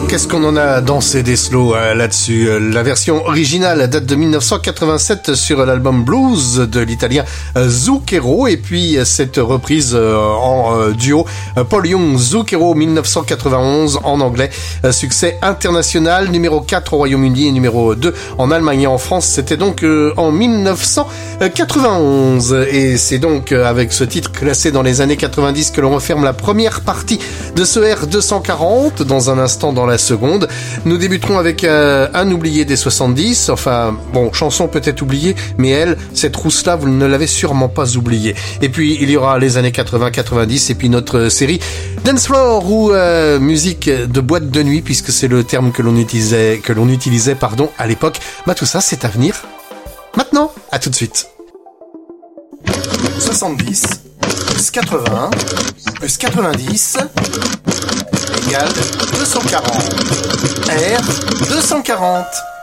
qu'est-ce qu'on en a dansé des slows là-dessus. La version originale date de 1987 sur l'album Blues de l'italien Zucchero, et puis cette reprise en duo Paul Young Zucchero 1991 en anglais. Succès international, numéro 4 au Royaume-Uni et numéro 2 en Allemagne et en France. C'était donc en 1991, et c'est donc avec ce titre classé dans les années 90 que l'on referme la première partie de ce R240. Dans un instant, dans la seconde, nous débuterons avec un oublié des 70, enfin bon, chanson peut-être oubliée, mais elle, cette rousse-là, vous ne l'avez sûrement pas oubliée. Et puis il y aura les années 80-90 et puis notre série Dance Floor ou musique de boîte de nuit, puisque c'est le terme que l'on utilisait à l'époque. Bah tout ça, c'est à venir maintenant. À tout de suite. 70 plus 80 plus 90 égale 240. R 240.